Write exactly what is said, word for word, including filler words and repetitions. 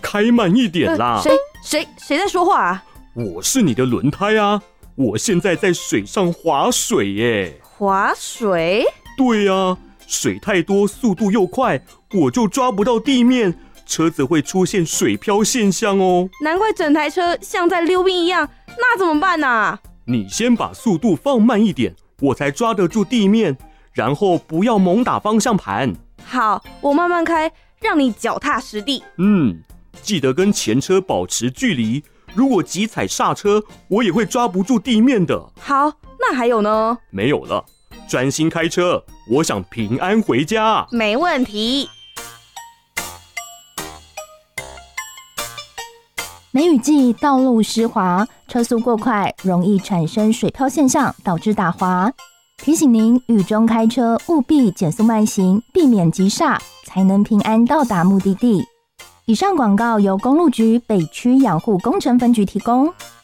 开慢一点啦。 谁谁谁在说话啊？ 我是你的轮胎啊，我现在在水上划水耶。 划水？ 对啊，水太多，速度又快，我就抓不到地面，车子会出现水漂现象哦。 难怪整台车像在溜冰一样，那怎么办啊？ 你先把速度放慢一点，我才抓得住地面，然后不要猛打方向盘。 好，我慢慢开，让你脚踏实地。 嗯，记得跟前车保持距离，如果急踩刹车，我也会抓不住地面的。 好，那还有呢？ 没有了，专心开车，我想平安回家。 没问题。 梅雨季道路湿滑，车速过快容易产生水漂现象，导致打滑。提醒您，雨中开车务必减速慢行，避免急刹，才能平安到达目的地。以上广告由公路局北区养护工程分局提供。